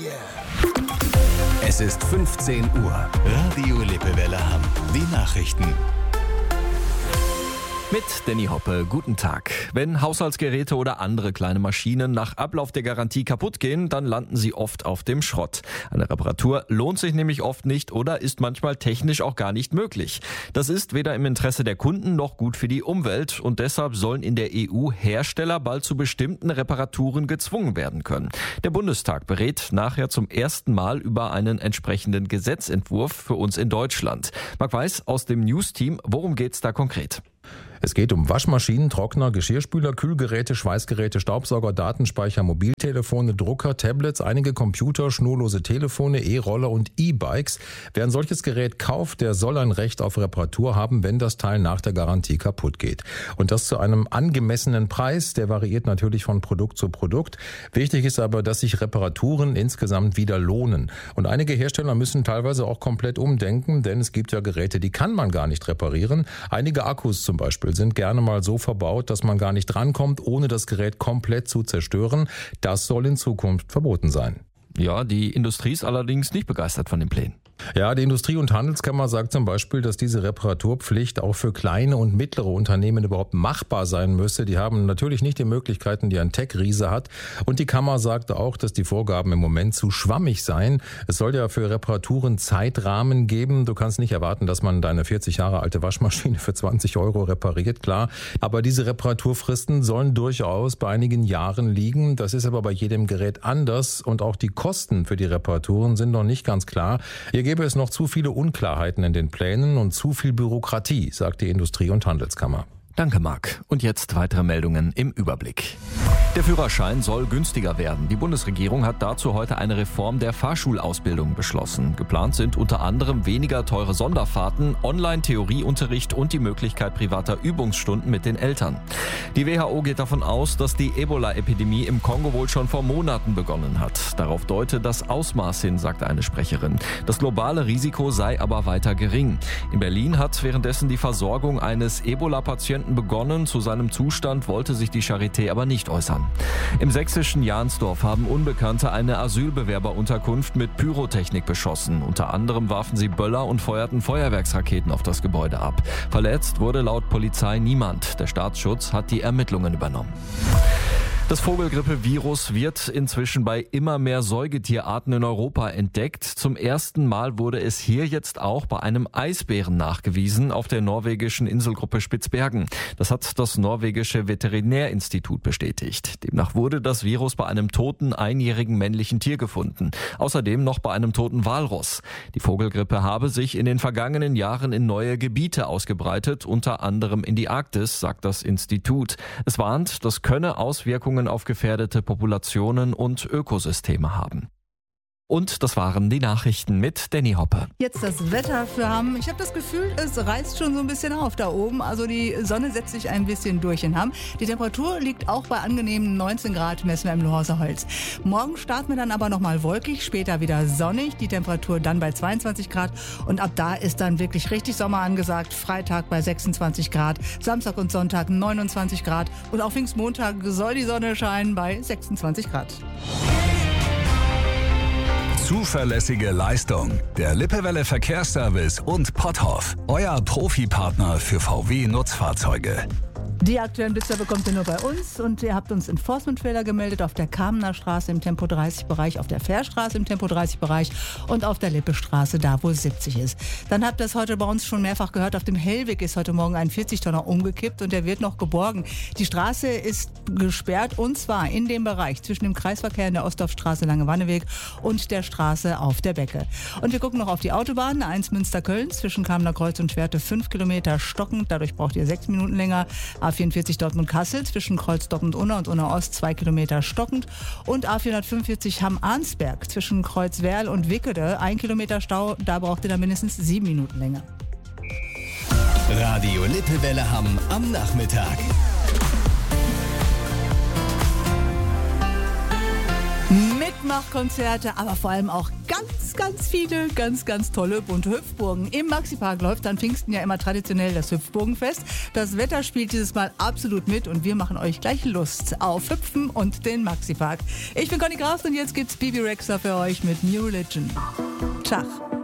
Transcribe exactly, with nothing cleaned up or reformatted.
Es ist fünfzehn Uhr. Radio Lippewelle Hamm. Die Nachrichten. Mit Danny Hoppe, guten Tag. Wenn Haushaltsgeräte oder andere kleine Maschinen nach Ablauf der Garantie kaputt gehen, dann landen sie oft auf dem Schrott. Eine Reparatur lohnt sich nämlich oft nicht oder ist manchmal technisch auch gar nicht möglich. Das ist weder im Interesse der Kunden noch gut für die Umwelt und deshalb sollen in der E U Hersteller bald zu bestimmten Reparaturen gezwungen werden können. Der Bundestag berät nachher zum ersten Mal über einen entsprechenden Gesetzentwurf für uns in Deutschland. Marc Weiß aus dem News-Team, worum geht's da konkret? Es geht um Waschmaschinen, Trockner, Geschirrspüler, Kühlgeräte, Schweißgeräte, Staubsauger, Datenspeicher, Mobiltelefone, Drucker, Tablets, einige Computer, schnurlose Telefone, E-Roller und E-Bikes. Wer ein solches Gerät kauft, der soll ein Recht auf Reparatur haben, wenn das Teil nach der Garantie kaputt geht. Und das zu einem angemessenen Preis, der variiert natürlich von Produkt zu Produkt. Wichtig ist aber, dass sich Reparaturen insgesamt wieder lohnen. Und einige Hersteller müssen teilweise auch komplett umdenken, denn es gibt ja Geräte, die kann man gar nicht reparieren. Einige Akkus zum Beispiel sind gerne mal so verbaut, dass man gar nicht drankommt, ohne das Gerät komplett zu zerstören. Das soll in Zukunft verboten sein. Ja, die Industrie ist allerdings nicht begeistert von den Plänen. Ja, die Industrie- und Handelskammer sagt zum Beispiel, dass diese Reparaturpflicht auch für kleine und mittlere Unternehmen überhaupt machbar sein müsse. Die haben natürlich nicht die Möglichkeiten, die ein Tech-Riese hat. Und die Kammer sagte auch, dass die Vorgaben im Moment zu schwammig seien. Es soll ja für Reparaturen Zeitrahmen geben. Du kannst nicht erwarten, dass man deine vierzig Jahre alte Waschmaschine für zwanzig Euro repariert, klar. Aber diese Reparaturfristen sollen durchaus bei einigen Jahren liegen. Das ist aber bei jedem Gerät anders. Und auch die Kosten für die Reparaturen sind noch nicht ganz klar. Hier gäbe es noch zu viele Unklarheiten in den Plänen und zu viel Bürokratie, sagt die Industrie- und Handelskammer. Danke, Marc. Und jetzt weitere Meldungen im Überblick. Der Führerschein soll günstiger werden. Die Bundesregierung hat dazu heute eine Reform der Fahrschulausbildung beschlossen. Geplant sind unter anderem weniger teure Sonderfahrten, Online-Theorieunterricht und die Möglichkeit privater Übungsstunden mit den Eltern. Die W H O geht davon aus, dass die Ebola-Epidemie im Kongo wohl schon vor Monaten begonnen hat. Darauf deute das Ausmaß hin, sagte eine Sprecherin. Das globale Risiko sei aber weiter gering. In Berlin hat währenddessen die Versorgung eines Ebola-Patienten begonnen. Zu seinem Zustand wollte sich die Charité aber nicht äußern. Im sächsischen Jahnsdorf haben Unbekannte eine Asylbewerberunterkunft mit Pyrotechnik beschossen. Unter anderem warfen sie Böller und feuerten Feuerwerksraketen auf das Gebäude ab. Verletzt wurde laut Polizei niemand. Der Staatsschutz hat die Ermittlungen übernommen. Das Vogelgrippevirus wird inzwischen bei immer mehr Säugetierarten in Europa entdeckt. Zum ersten Mal wurde es hier jetzt auch bei einem Eisbären nachgewiesen auf der norwegischen Inselgruppe Spitzbergen. Das hat das norwegische Veterinärinstitut bestätigt. Demnach wurde das Virus bei einem toten einjährigen männlichen Tier gefunden. Außerdem noch bei einem toten Walross. Die Vogelgrippe habe sich in den vergangenen Jahren in neue Gebiete ausgebreitet, unter anderem in die Arktis, sagt das Institut. Es warnt, das könne Auswirkungen auf gefährdete Populationen und Ökosysteme haben. Und das waren die Nachrichten mit Danny Hoppe. Jetzt das Wetter für Hamm. Ich habe das Gefühl, es reißt schon so ein bisschen auf da oben. Also die Sonne setzt sich ein bisschen durch in Hamm. Die Temperatur liegt auch bei angenehmen neunzehn Grad, messen wir im Lohauser Holz. Morgen starten wir dann aber nochmal wolkig, später wieder sonnig. Die Temperatur dann bei zweiundzwanzig Grad. Und ab da ist dann wirklich richtig Sommer angesagt. Freitag bei sechsundzwanzig Grad, Samstag und Sonntag neunundzwanzig Grad. Und auch Pfingstmontag soll die Sonne scheinen bei sechsundzwanzig Grad. Zuverlässige Leistung. Der Lippewelle Verkehrsservice und Potthoff. Euer Profipartner für V W-Nutzfahrzeuge. Die aktuellen Blitzer bekommt ihr nur bei uns und ihr habt uns Enforcement-Fehler gemeldet auf der Kamener Straße im Tempo dreißig Bereich, auf der Fährstraße im Tempo dreißig Bereich und auf der Lippestraße, da wo siebzig ist. Dann habt ihr es heute bei uns schon mehrfach gehört, auf dem Hellweg ist heute Morgen ein vierzig Tonner umgekippt und der wird noch geborgen. Die Straße ist gesperrt und zwar in dem Bereich zwischen dem Kreisverkehr in der Ostdorfstraße Lange-Wanneweg und der Straße auf der Becke. Und wir gucken noch auf die Autobahn, eins Münster-Köln zwischen Kamener Kreuz und Schwerte fünf Kilometer stockend, dadurch braucht ihr sechs Minuten länger. A vierundvierzig Dortmund-Kassel zwischen Kreuz Dortmund-Unna und Unna-Ost zwei Kilometer stockend und A vierhundertfünfundvierzig Hamm-Arnsberg zwischen Kreuz-Werl und Wickede ein Kilometer Stau, da braucht ihr dann mindestens sieben Minuten länger. Radio Lippewelle Hamm am Nachmittag. Mitmachen Weihnachtsmachkonzerte, aber vor allem auch ganz, ganz viele, ganz, ganz tolle bunte Hüpfburgen. Im Maxipark läuft an Pfingsten ja immer traditionell das Hüpfburgenfest. Das Wetter spielt dieses Mal absolut mit und wir machen euch gleich Lust auf Hüpfen und den Maxipark. Ich bin Conny Kraus und jetzt gibt's Bibi Rexha für euch mit New Religion. Ciao.